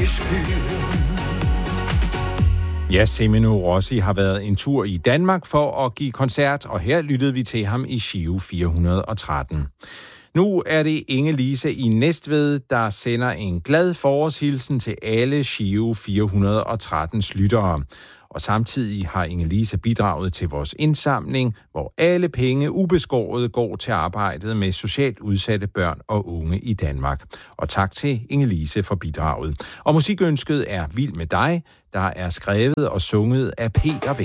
Ja, Semino Rossi har været en tur i Danmark for at give koncert, og her lyttede vi til ham i Giro 413. Nu er det Inge-Lise i Næstved, der sender en glad forårshilsen til alle Giro 413's lyttere. Og samtidig har Inge-Lise bidraget til vores indsamling, hvor alle penge ubeskåret går til arbejdet med socialt udsatte børn og unge i Danmark. Og tak til Inge-Lise for bidraget. Og musikønsket er Vild med dig, der er skrevet og sunget af Peter